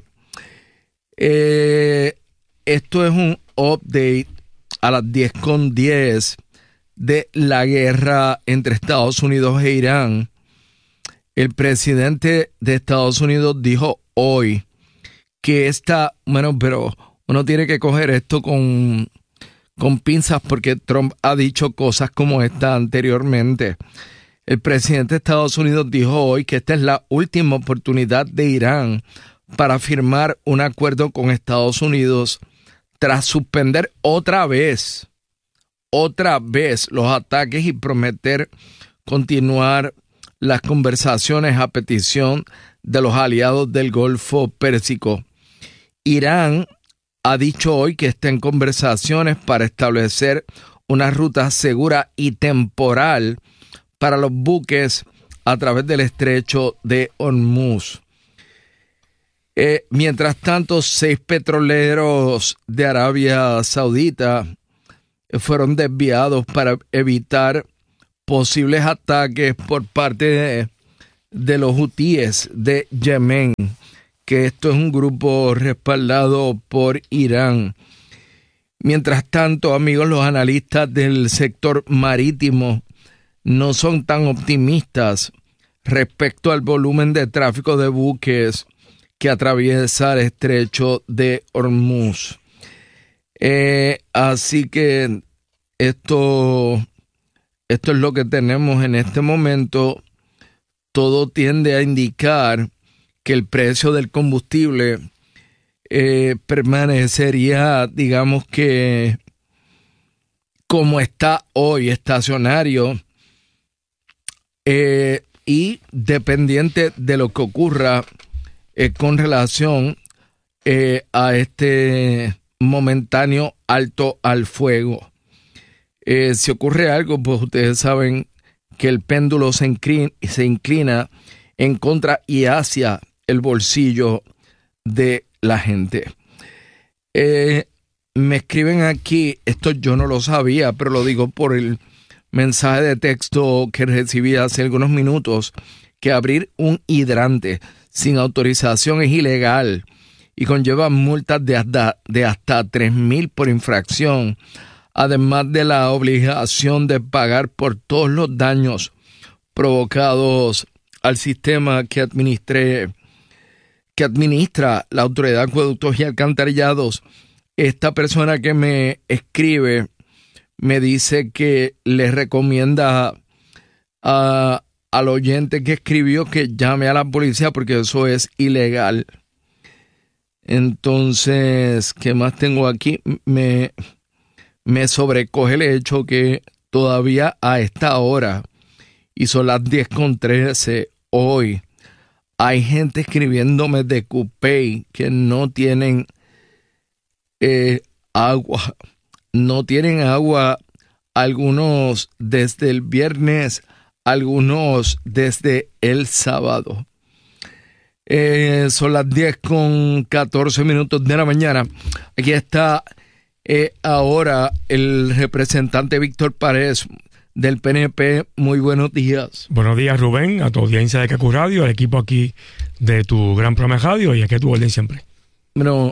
eh, esto es un update a las diez con diez de la guerra entre Estados Unidos e Irán. El presidente de Estados Unidos dijo hoy que esta, bueno, pero uno tiene que coger esto con, con pinzas porque Trump ha dicho cosas como esta anteriormente. El presidente de Estados Unidos dijo hoy que esta es la última oportunidad de Irán para firmar un acuerdo con Estados Unidos tras suspender otra vez, otra vez los ataques y prometer continuar las conversaciones a petición de los aliados del Golfo Pérsico. Irán ha dicho hoy que está en conversaciones para establecer una ruta segura y temporal para los buques a través del estrecho de Hormuz. Eh, mientras tanto, seis petroleros de Arabia Saudita fueron desviados para evitar posibles ataques por parte de, de los hutíes de Yemen, que esto es un grupo respaldado por Irán. Mientras tanto, amigos, los analistas del sector marítimo no son tan optimistas respecto al volumen de tráfico de buques que atraviesa el estrecho de Hormuz. Eh, así que esto, esto es lo que tenemos en este momento. Todo tiende a indicar que el precio del combustible eh, permanecería, digamos que, como está hoy, estacionario, eh, y dependiente de lo que ocurra eh, con relación eh, a este momentáneo alto al fuego. Eh, si ocurre algo, pues ustedes saben que el péndulo se inclina, se inclina en contra y hacia el bolsillo de la gente. Eh, me escriben aquí, esto yo no lo sabía, pero lo digo por el mensaje de texto que recibí hace algunos minutos, que abrir un hidrante sin autorización es ilegal y conlleva multas de hasta, de hasta tres mil por infracción, además de la obligación de pagar por todos los daños provocados al sistema que administre, que administra la Autoridad de Acueductos y Alcantarillados. Esta persona que me escribe me dice que le recomienda a, al oyente que escribió que llame a la policía porque eso es ilegal. Entonces, ¿qué más tengo aquí? Me, me sobrecoge el hecho que todavía a esta hora, y son las diez con trece hoy, hay gente escribiéndome de Cupey que no tienen eh, agua. No tienen agua, algunos desde el viernes, algunos desde el sábado. Eh, son las diez con catorce minutos de la mañana. Aquí está eh, ahora el representante Víctor Párez del P N P. Muy buenos días. Buenos días, Rubén, a tu audiencia de Kaku Radio, al equipo aquí de tu gran programa de radio y aquí a tu orden siempre. Bueno,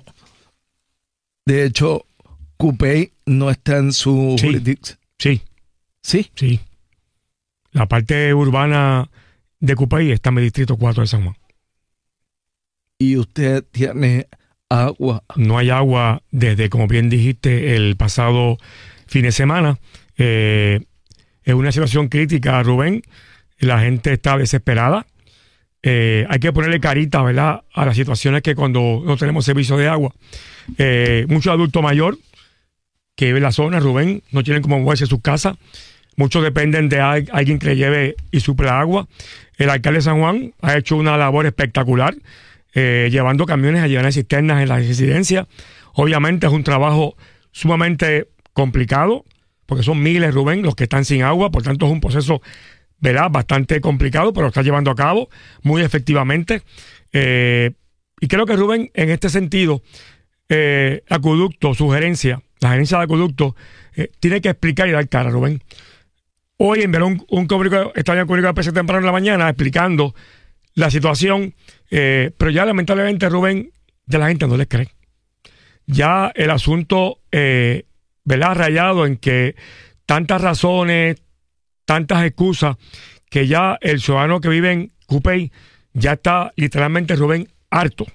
de hecho, Cupey no está en su sí, jurisdicción. Sí. ¿Sí? Sí. La parte urbana de Cupey está en el distrito cuatro de San Juan. ¿Y usted tiene agua? No hay agua desde, como bien dijiste, el pasado fin de semana. Eh, es una situación crítica, Rubén. La gente está desesperada. Eh, hay que ponerle carita, ¿verdad?, a las situaciones que cuando no tenemos servicio de agua. Eh, muchos adultos mayores que viven en la zona, Rubén, no tienen cómo moverse a sus casas. Muchos dependen de alguien que le lleve y supla agua. El alcalde de San Juan ha hecho una labor espectacular, eh, llevando camiones a llevar cisternas en las residencias. Obviamente es un trabajo sumamente complicado, porque son miles, Rubén, los que están sin agua. Por tanto, es un proceso, ¿verdad?, bastante complicado, pero lo está llevando a cabo muy efectivamente. Eh, y creo que, Rubén, en este sentido, eh, Acueducto, sugerencia, la gerencia de Acueducto eh, tiene que explicar y dar cara, Rubén. Hoy enviaron un, un comunicado, estaba en el comunicado de prensa temprano en la mañana explicando la situación, eh, pero ya lamentablemente, Rubén, ya la gente no les cree. Ya el asunto, eh, ¿verdad?, rayado en que tantas razones, tantas excusas, que ya el ciudadano que vive en Cupey ya está literalmente, Rubén, harto.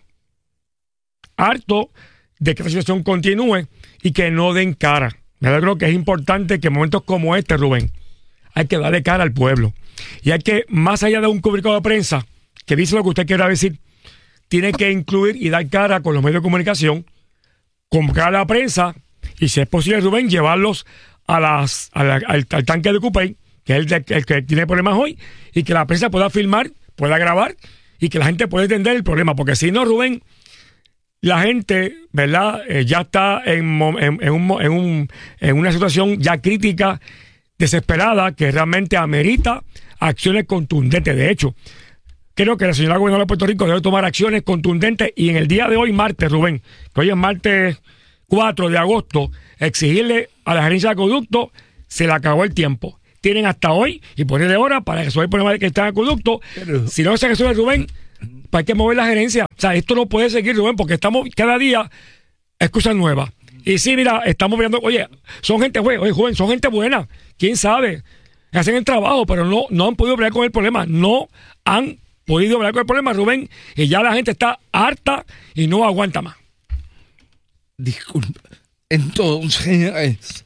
Harto de que la situación continúe y que no den cara. Me creo que es importante que en momentos como este, Rubén, hay que darle cara al pueblo. Y hay que, más allá de un comunicado de prensa que dice lo que usted quiera decir, tiene que incluir y dar cara con los medios de comunicación, convocar a la prensa y, si es posible, Rubén, llevarlos a las, a la, al, al tanque de Cupey, que es el, de, el que tiene problemas hoy, y que la prensa pueda filmar, pueda grabar y que la gente pueda entender el problema. Porque si no, Rubén, la gente, ¿verdad?, Eh, ya está en, en, en, un, en, un, en una situación ya crítica desesperada que realmente amerita acciones contundentes. De hecho, creo que la señora gobernadora de Puerto Rico debe tomar acciones contundentes y en el día de hoy, martes, Rubén, que hoy es martes cuatro de agosto, exigirle a la gerencia de acueducto, se le acabó el tiempo. Tienen hasta hoy y ponerle hora para resolver el problema de que está en acueducto. Pero, si no se resuelve, Rubén, pues hay que mover la gerencia. O sea, esto no puede seguir, Rubén, porque estamos cada día excusas nuevas. Y sí, mira, estamos viendo, oye, son gente, oye, oye, joven, son gente buena. ¿Quién sabe? Hacen el trabajo, pero no, no han podido bregar con el problema. No han podido bregar con el problema, Rubén. Y ya la gente está harta y no aguanta más. Disculpa. Entonces,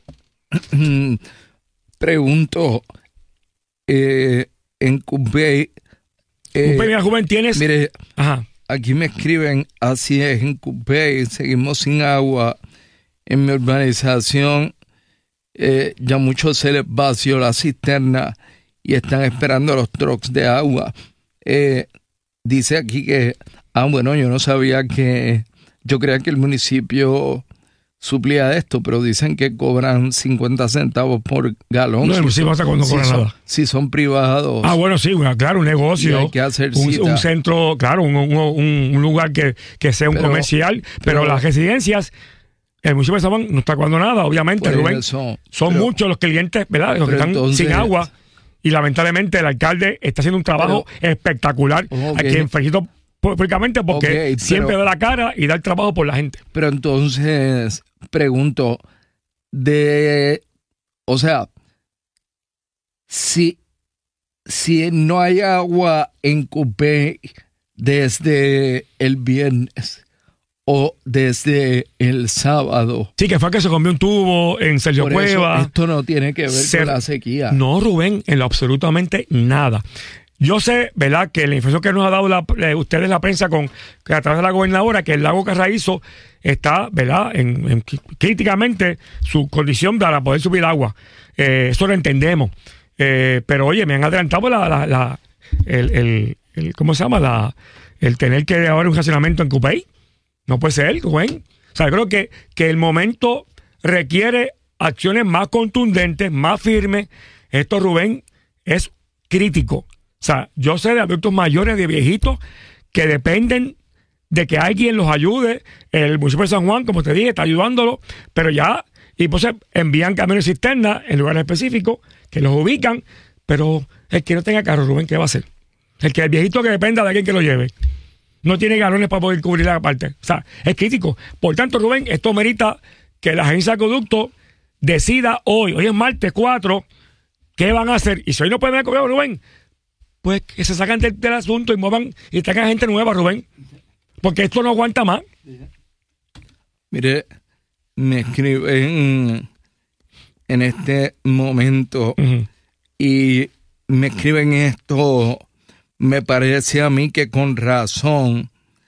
pregunto, eh, en Cupey... Eh, Cupey, mira, joven, tienes... Mire, Ajá. Aquí me escriben, así es, en Cupey seguimos sin agua. En mi urbanización eh, ya muchos se les vació la cisterna y están esperando los trucks de agua. Eh, dice aquí que, ah, bueno, yo no sabía que, yo creía que el municipio suplía de esto, pero dicen que cobran cincuenta centavos por galón. No, el municipio no cobra si nada. Son, si son privados. Ah, bueno, sí, claro, un negocio. Hay que hacer un, cita. un centro, claro, un, un, un lugar que, que sea un pero, comercial, pero, pero las residencias... El municipio de San Juan no está cobrando nada, obviamente, Rubén. Eso, son pero, muchos los clientes, ¿verdad? Los que están entonces, sin agua. Y lamentablemente el alcalde está haciendo un trabajo pero, espectacular. Okay. A quien felicito públicamente porque okay, siempre pero, da la cara y da el trabajo por la gente. Pero entonces, pregunto, de, o sea, si, si no hay agua en Cupey desde el viernes, o desde el sábado. Sí, que fue que se comió un tubo en Sergio Por Cueva. Eso, esto no tiene que ver se... con la sequía. No, Rubén, en lo absolutamente nada. Yo sé, ¿verdad?, que la información que nos ha dado la, eh, ustedes la prensa con que a través de la gobernadora, que el lago Carraízo está, ¿verdad?, en, en, críticamente su condición para poder subir agua. Eh, eso lo entendemos. Eh, pero oye, me han adelantado la, la, la el, el, el, ¿cómo se llama? La, el tener que ahora un racionamiento en Cupey. No puede ser, Rubén. O sea, yo creo que, que el momento requiere acciones más contundentes, más firmes. Esto, Rubén, es crítico. O sea, yo sé de adultos mayores, de viejitos, que dependen de que alguien los ayude. El municipio de San Juan, como te dije, está ayudándolo, pero ya, y pues envían camiones cisterna en lugares específicos, que los ubican, pero el que no tenga carro, Rubén, ¿qué va a hacer? El que el viejito que dependa de alguien que lo lleve. No tiene galones para poder cubrir la parte. O sea, es crítico. Por tanto, Rubén, esto merita que la agencia de acueducto decida hoy, hoy es martes cuatro, qué van a hacer. Y si hoy no pueden cobrar, Rubén, pues que se sacan del, del asunto y muevan y traigan gente nueva, Rubén. Porque esto no aguanta más. Mire, me escriben en este momento uh-huh. y me escriben esto... Me parece a mí que con razón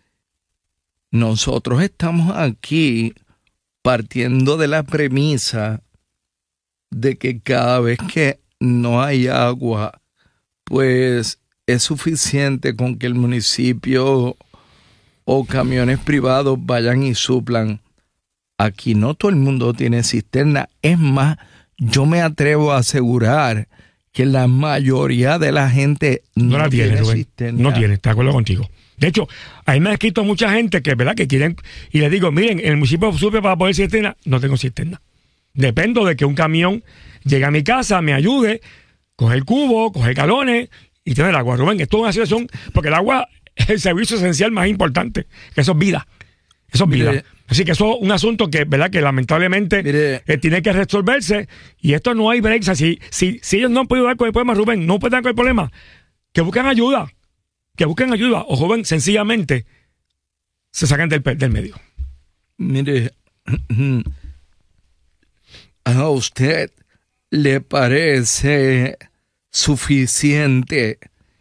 nosotros estamos aquí partiendo de la premisa de que cada vez que no hay agua, pues es suficiente con que el municipio o camiones privados vayan y suplan. Aquí no todo el mundo tiene cisterna. Es más, yo me atrevo a asegurar que la mayoría de la gente no, no la tiene, tiene Rubén. cisterna. No tiene, está de acuerdo contigo. De hecho, a mí me ha escrito mucha gente que, ¿verdad?, que quieren, y les digo, miren, en el municipio supe para poder cisterna, no tengo cisterna. Dependo de que un camión llegue a mi casa, me ayude, coge el cubo, coge galones y tener agua. Rubén, esto es una situación, porque el agua es el servicio esencial más importante, que eso es vida. Eso es vida. Mire, así que eso es un asunto que, ¿verdad?, que lamentablemente eh, tiene que resolverse, y esto no hay break. O sea, si, si, si ellos no han podido dar con el problema, Rubén, no pueden dar con el problema, que busquen ayuda, que busquen ayuda, o joven, sencillamente se sacan del, del medio. Mire, ¿a usted le parece suficiente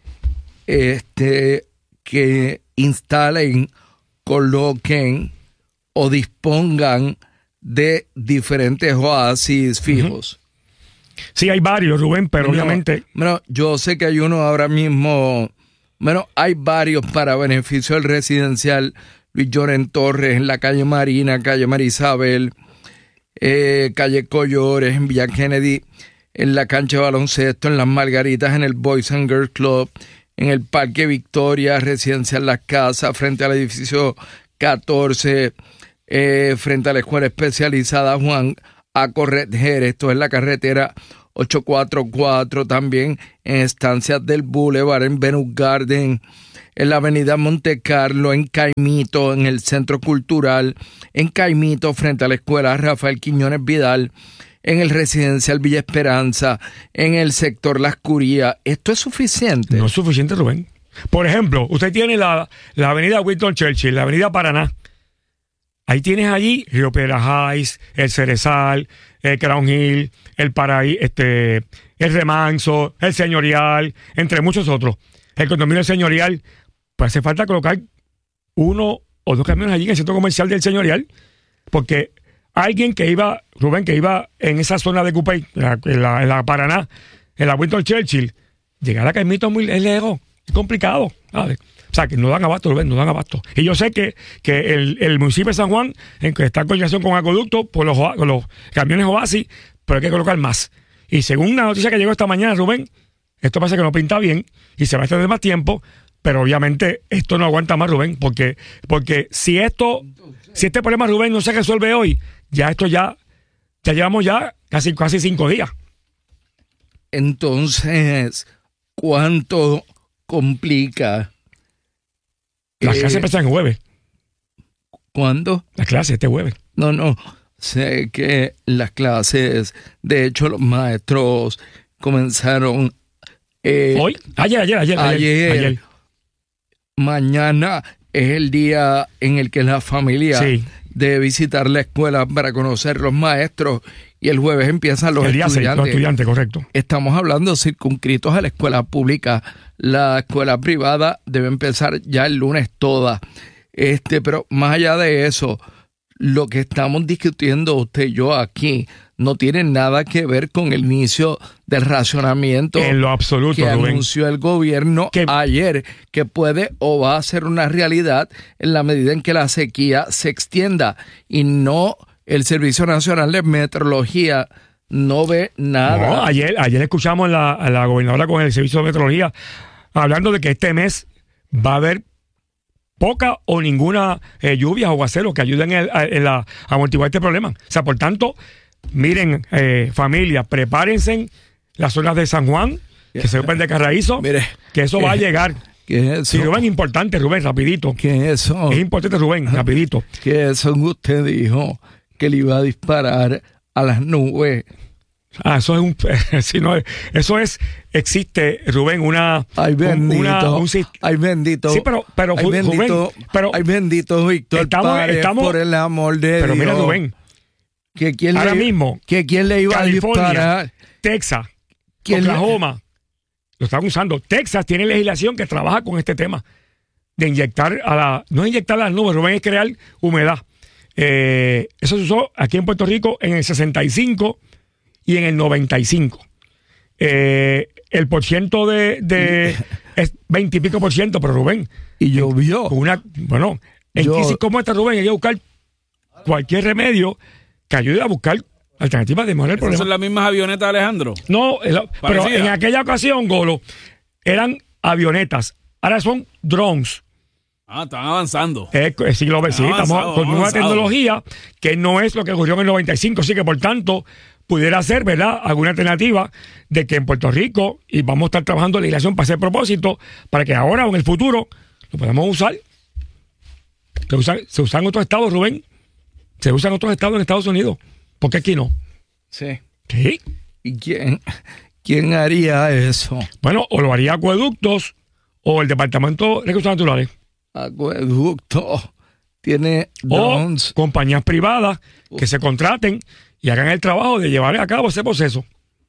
este que instalen, coloquen o dispongan de diferentes oasis fijos? Sí, hay varios, Rubén, pero bueno, obviamente... Bueno, yo sé que hay uno ahora mismo... Bueno, hay varios para beneficio del residencial. Luis Lloren Torres, en la calle Marina, calle María Isabel, eh, calle Collores, en Villa Kennedy. en la cancha de baloncesto, en Las Margaritas, en el Boys and Girls Club, en el Parque Victoria, Residencial Las Casas, frente al edificio catorce, eh, frente a la Escuela Especializada Juan A. Corretjer, esto es la carretera ochocientos cuarenta y cuatro, también en Estancias del Boulevard, en Venus Garden, en la avenida Monte Carlo, en Caimito, en el Centro Cultural, en Caimito, frente a la Escuela Rafael Quiñones Vidal, en el Residencial Villa Esperanza, en el sector Las Curías. ¿Esto es suficiente? No es suficiente, Rubén. Por ejemplo, usted tiene la, la avenida Winston Churchill, la avenida Paraná. Ahí tienes allí Río Piedras Heights, el Cerezal, el Crown Hill, el Paraí, este, el Remanso, el Señorial, entre muchos otros. El condominio del Señorial, pues hace falta colocar uno o dos camiones allí en el centro comercial del Señorial, porque alguien que iba, Rubén, que iba en esa zona de Cupey, en la, en la, en la Paraná, en la Winston Churchill, llegar a Caimito es muy es lejos, es complicado, ¿sabes? O sea, que no dan abasto, Rubén, no dan abasto. Y yo sé que, que el, el municipio de San Juan, en que está en coordinación con Acueducto, por los, con los camiones Oasis, pero hay que colocar más. Y según una noticia que llegó esta mañana, Rubén, esto parece que no pinta bien y se va a extender más tiempo, pero obviamente esto no aguanta más, Rubén, porque, porque si esto, si este problema, Rubén, no se resuelve hoy, ya esto ya, ya llevamos ya casi, casi cinco días. Entonces, ¿cuánto complica? Las eh, clases empiezan el jueves. ¿Cuándo? Las clases este jueves. No, no. Sé que las clases, de hecho, los maestros comenzaron eh, hoy, ayer, ayer, ayer, ayer, ayer, ayer. Mañana es el día en el que la familia sí. debe visitar la escuela para conocer los maestros y el jueves empiezan los el día estudiantes. seis, los estudiantes, correcto. Estamos hablando circunscritos a la escuela pública. La escuela privada debe empezar ya el lunes toda. Este, pero más allá de eso, lo que estamos discutiendo usted y yo aquí no tiene nada que ver con el inicio del racionamiento en lo absoluto, que Rubén. anunció el gobierno que ayer, que puede o va a ser una realidad en la medida en que la sequía se extienda y no el Servicio Nacional de Meteorología no ve nada. No, ayer, ayer escuchamos a la, a la gobernadora con el Servicio de Meteorología hablando de que este mes va a haber poca o ninguna eh, lluvia o aguacero que ayuden en, en la, a amortiguar este problema. O sea, por tanto, miren, eh, familia, prepárense las zonas de San Juan, que se ocupen de Carraízo, Mire, que eso ¿qué, va a llegar. ¿Qué es eso? Sí, Rubén, importante, Rubén, rapidito. ¿Qué es eso? Es importante, Rubén, rapidito. ¿Qué es eso que usted dijo que le iba a disparar a las nubes? Ah, eso es un... si no, eso es... Existe, Rubén, una... Ay, bendito. Una, un, ay, bendito. Sí, pero... pero ay, bendito. Rubén, pero, ay, bendito, Víctor estamos, Párez, estamos, por el amor de pero Dios. Pero mira, Rubén. Que quién ahora le, mismo... Que quién le iba California, a disparar. Texas, Oklahoma, le... lo están usando. Texas tiene legislación que trabaja con este tema. De inyectar a la... No inyectar a las nubes, Rubén, es crear humedad. Eh, eso se usó aquí en Puerto Rico en el sesenta y cinco... y en el noventa y cinco. Eh, el por ciento de, de es veinte y pico por ciento, pero Rubén. Y llovió. Con una, bueno, en Yo, crisis como esta, Rubén, hay que buscar cualquier remedio que ayude a buscar alternativas de mejorar el problema. ¿Son las mismas avionetas, Alejandro? No, pero en aquella ocasión, Golo, eran avionetas. Ahora son drones. Ah, están avanzando. Eh, sí, lo, sí, estamos con nueva tecnología que no es lo que ocurrió en el noventa y cinco, así que por tanto pudiera ser, ¿verdad?, alguna alternativa de que en Puerto Rico, y vamos a estar trabajando en legislación para ese propósito, para que ahora o en el futuro lo podamos usar. Se usan, se usan en otros estados, Rubén. Se usan en otros estados en Estados Unidos. ¿Por qué aquí no? Sí. Sí. ¿Y quién, quién haría eso? Bueno, o lo haría Acueductos o el Departamento de Recursos Naturales. Acueducto tiene drones. O compañías privadas que se contraten y hagan el trabajo de llevar a cabo ese proceso.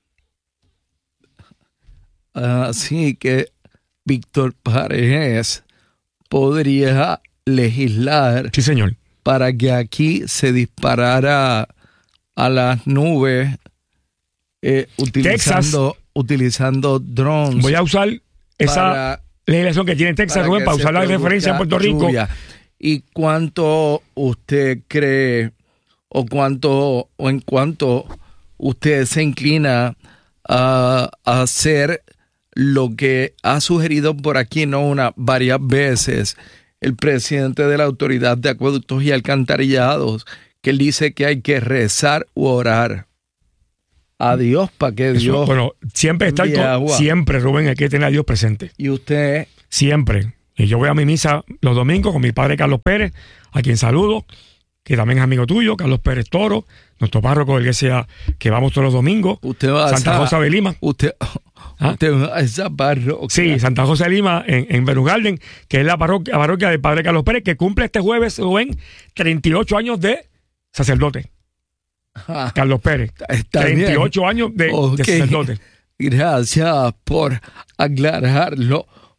Así que Víctor Párez podría legislar, sí, señor, para que aquí se disparara a las nubes eh, utilizando, Texas, utilizando drones. Voy a usar esa para, legislación que tiene Texas, Rubén, para usar la referencia en Puerto Rico. Lluvia. ¿Y cuánto usted cree o cuánto o en cuánto usted se inclina a, a hacer lo que ha sugerido por aquí, no una, varias veces, el presidente de la Autoridad de Acueductos y Alcantarillados, que él dice que hay que rezar u orar a Dios para que Dios... Eso, bueno, siempre está el agua. Siempre, Rubén, hay que tener a Dios presente. Y usted... Siempre. Y yo voy a mi misa los domingos con mi padre Carlos Pérez, a quien saludo, que también es amigo tuyo, Carlos Pérez Toro, nuestro párroco de la iglesia que vamos todos los domingos. Usted va Santa a Rosa de Lima. Usted, ¿Ah? usted va a esa parroquia. Sí, Santa José de Lima, en, en Venus Garden, que es la parroquia, la parroquia del padre Carlos Pérez, que cumple este jueves, Rubén, treinta y ocho años de sacerdote. Ah, Carlos Pérez. está treinta y ocho bien. años de, Okay. de sacerdote. Gracias por aclararlo.